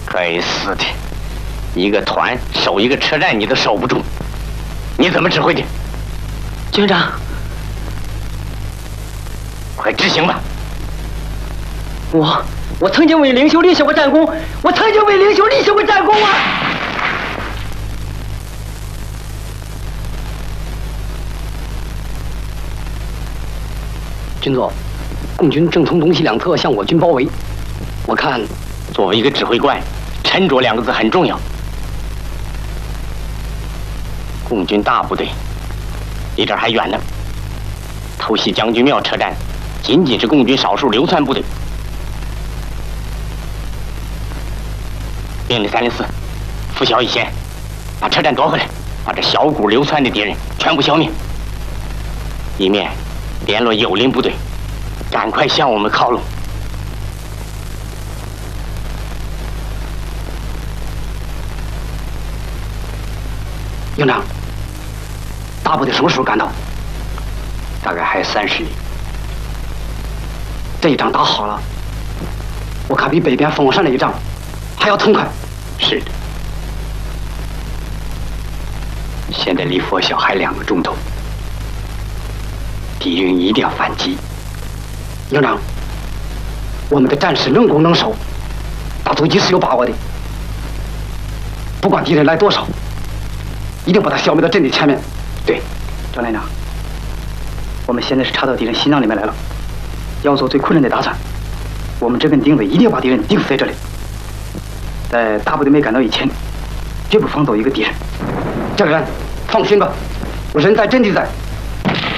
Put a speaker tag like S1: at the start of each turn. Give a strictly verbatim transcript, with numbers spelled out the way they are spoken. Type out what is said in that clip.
S1: 该死的！一个团守一个车站，你都守不住，你怎么指挥的？
S2: 军长，
S1: 快执行吧！
S2: 我我曾经为领袖立下过战功，我曾经为领袖立下过战功啊！军座，共军正从东西两侧向我军包围，我看，
S1: 作为一个指挥官，沉着两个字很重要。共军大部队离这儿还远呢，偷袭将军庙车站，仅仅是共军少数流窜部队。命令三零四，拂晓以前，把车站夺回来，把这小股流窜的敌人全部消灭，一面联络友邻部队，赶快向我们靠拢。
S2: 营长，大部队什么时候赶到？
S1: 大概还三十里。
S2: 这一仗打好了，我看比北边凤凰山那一仗还要痛快。
S1: 是的。现在离拂晓还两个钟头，敌人一定要反击。
S2: 营长，我们的战士能攻能守，打突击是有把握的。不管敌人来多少，一定把他消灭到阵地前面。
S1: 对，
S2: 张连长，我们现在是插到敌人心脏里面来了，要做最困难的打算。我们这根钉子一定要把敌人钉死在这里，在大部队没赶到以前，绝不放走一个敌人。这个人，放心吧，我人在阵地在。